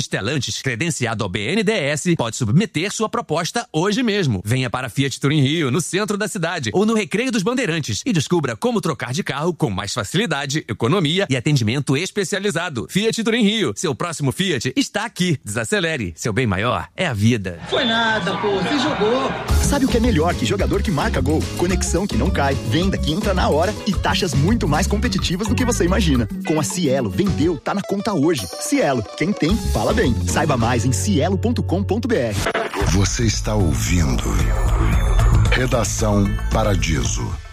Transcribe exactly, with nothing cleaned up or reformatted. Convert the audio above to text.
Stellantis, credenciado ao B N D E S, pode submeter sua proposta hoje mesmo. Venha para Fiat Touring Rio, no centro da cidade, ou no Recreio dos Bandeirantes, e descubra como trocar de carro com mais facilidade, economia e atendimento especializado. Fiat Touring Rio, seu próximo Fiat está aqui. Desacelere, seu bem maior é a vida. Foi nada, pô, você jogou. Sabe o que é melhor que jogador que marca gol? Conexão que não cai, venda que entra na hora e taxas muito mais competitivas do que você imagina. Com a Cielo, vendeu, tá na conta hoje. Cielo, quem tem, fala bem. Saiba mais em cielo ponto com ponto b r. Você está ouvindo Redação Paradiso.